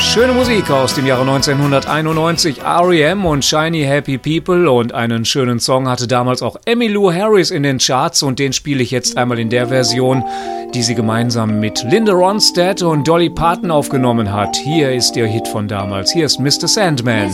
Schöne Musik aus dem Jahre 1991, R.E.M. und Shiny Happy People, und einen schönen Song hatte damals auch Emmylou Harris in den Charts, und den spiele ich jetzt einmal in der Version, die sie gemeinsam mit Linda Ronstadt und Dolly Parton aufgenommen hat. Hier ist ihr Hit von damals, hier ist Mr. Sandman.